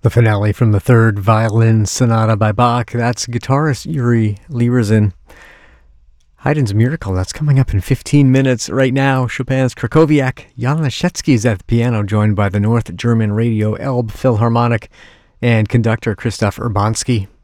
The finale from the third violin sonata by Bach. That's guitarist Yuri Lieberson. Haydn's Miracle, that's coming up in 15 minutes. Right now, Chopin's Krakowiak. Jan Leschetski is at the piano, joined by the North German Radio Elbe Philharmonic and conductor Christoph Urbanski.